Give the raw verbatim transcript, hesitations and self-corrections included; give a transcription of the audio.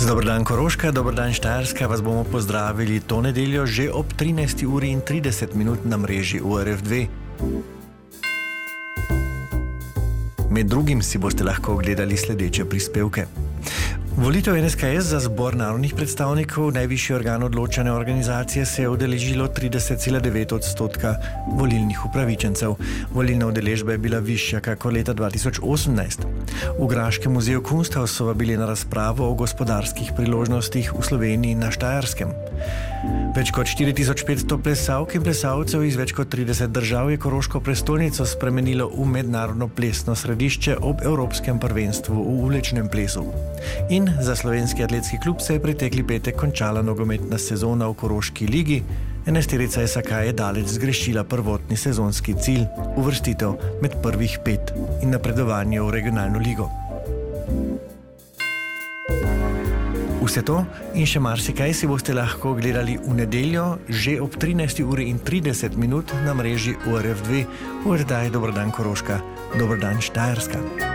Dober dan Koroška, dober dan Štajerska, vas bomo pozdravili to nedeljo že ob trinajsti uri in trideset minut na mreži U R F dve. Med drugim si boste lahko ogledali sledeče prispevke. Volitev N S K S za zbor narodnih predstavnikov, najvišji organ odločanja organizacije, se je udeležilo trideset cela devet odstotka volilnih upravičencev. Volilna udeležba je bila višja kakor leta dva tisoč osemnajst. V Graškem muzeju Kunsthaus so vabili na razpravo o gospodarskih priložnostih v Sloveniji in na Štajerskem. Več kot štiri tisoč petsto plesalk in plesalcev iz več kot trideset držav je koroško prestolnico spremenilo v mednarodno plesno središče ob Evropskem prvenstvu v vlečnem plesu. In za slovenski atletski klub se je pretekli petek končala nogometna sezona v Koroški ligi. Enajsterica S A K je daleč zgrešila prvotni sezonski cilj, uvrstitev med prvih pet in napredovanje v regionalno ligo. Vse to in še marsikaj si boste lahko gledali v nedeljo že ob trinajsti uri in trideset minut na mreži U R F dve v oddaji Dober dan Koroška, dober dan Štajerska.